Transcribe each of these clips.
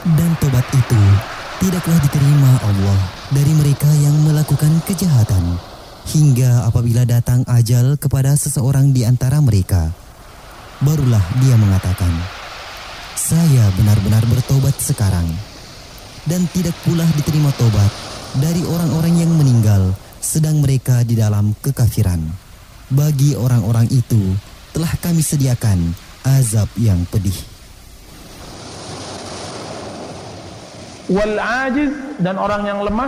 Dan tobat itu tidaklah diterima Allah dari mereka yang melakukan kejahatan, hingga apabila datang ajal kepada seseorang di antara mereka, barulah dia mengatakan, "Saya benar-benar bertobat sekarang." Dan tidak pula diterima tobat dari orang-orang yang meninggal sedang mereka di dalam kekafiran. Bagi orang-orang itu telah kami sediakan azab yang pedih. Wal ajiz, dan orang yang lemah.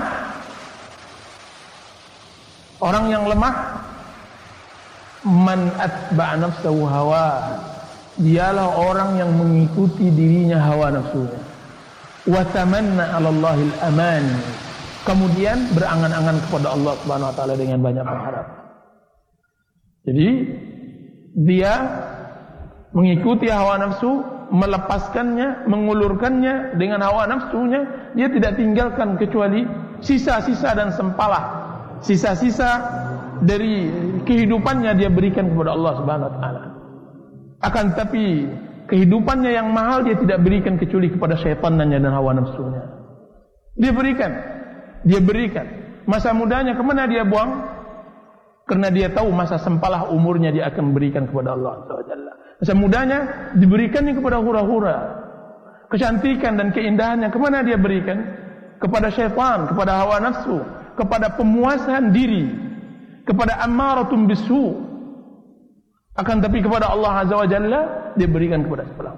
Orang yang lemah, man atba'a nafsahu hawa, dialah orang yang mengikuti dirinya hawa nafsunya. Wa tamanna 'ala Allahil aman, kemudian berangan-angan kepada Allah Subhanahu wa taala dengan banyak berharap. Jadi dia mengikuti hawa nafsu, melepaskannya, mengulurkannya dengan hawa nafsunya. Dia tidak tinggalkan kecuali sisa-sisa dan sempalah. Sisa-sisa dari kehidupannya dia berikan kepada Allah Subhanahu wa taala. Akan tapi kehidupannya yang mahal dia tidak berikan kecuali kepada syaitannya dan hawa nafsunya. Dia berikan. Masa mudanya kemana dia buang? Karena dia tahu masa sempalah umurnya dia akan berikan kepada Allah SWT. Masa mudanya diberikannya kepada hura-hura. Kecantikan dan keindahannya kemana dia berikan? Kepada syaitan, kepada hawa nafsu, kepada pemuasan diri, kepada ammaratun bisu. Akan tapi kepada Allah Azza wa Jalla dia berikan kepada sebelah.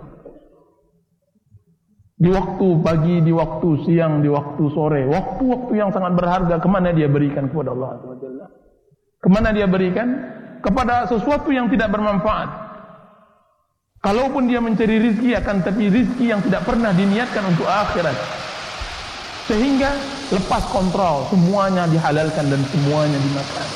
Di waktu pagi, di waktu siang, di waktu sore, waktu-waktu yang sangat berharga, kemana dia berikan kepada Allah Azza wa Jalla? Kemana dia berikan? Kepada sesuatu yang tidak bermanfaat. Kalaupun dia mencari rizki, akan tapi rizki yang tidak pernah diniatkan untuk akhirat. Sehingga lepas kontrol, semuanya dihalalkan dan semuanya dimakan.